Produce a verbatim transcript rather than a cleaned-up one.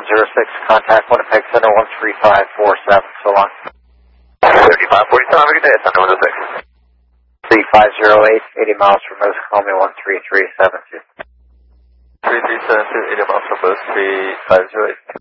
zero six, contact Winnipeg Center one three five four seven, so long. thirty-five forty-seven, have a good day, Center one oh six. three five zero eight, eighty miles from Moose, call me one three three seven two. three three seven two, eighty miles from Moose, three five zero eight.